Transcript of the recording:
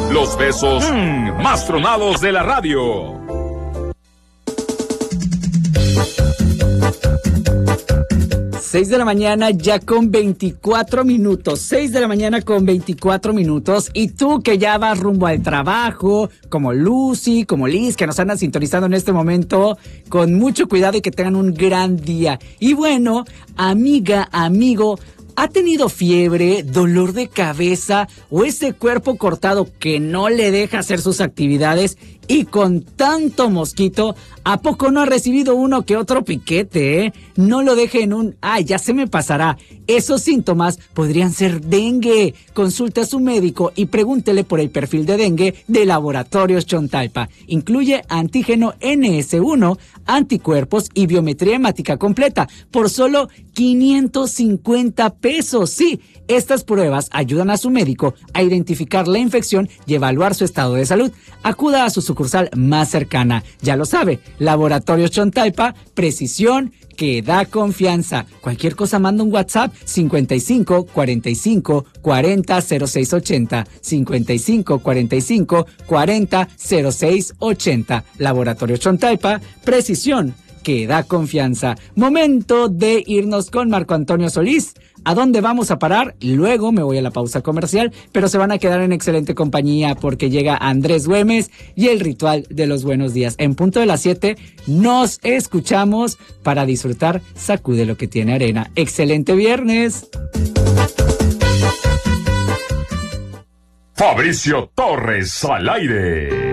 Los besos más tronados de la radio. 6 de la mañana ya con 24 minutos, 6 de la mañana con 24 minutos, y tú que ya vas rumbo al trabajo, como Lucy, como Liz, que nos andan sintonizando en este momento, con mucho cuidado y que tengan un gran día. Y bueno, amiga, amigo, ¿ha tenido fiebre, dolor de cabeza o ese cuerpo cortado que no le deja hacer sus actividades? Y con tanto mosquito, ¿a poco no ha recibido uno que otro piquete, No lo deje en un, ya se me pasará. Esos síntomas podrían ser dengue. Consulte a su médico y pregúntele por el perfil de dengue de Laboratorios Chontalpa. Incluye antígeno NS1, anticuerpos y biometría hemática completa por solo 550 pesos. Sí, estas pruebas ayudan a su médico a identificar la infección y evaluar su estado de salud. Acuda a su sucursal más cercana. Ya lo sabe, Laboratorios Chontalpa, precisión que da confianza. Cualquier cosa manda un WhatsApp 55 45 40 06 80, 55 45 40 06 80. Laboratorios Chontalpa, precisión que da confianza. Momento de irnos con Marco Antonio Solís. ¿A dónde vamos a parar? Luego me voy a la pausa comercial, pero se van a quedar en excelente compañía porque llega Andrés Güemes y el ritual de los buenos días. En punto de las 7 nos escuchamos para disfrutar Sacude lo que tiene arena. ¡Excelente viernes! Fabricio Torres al aire.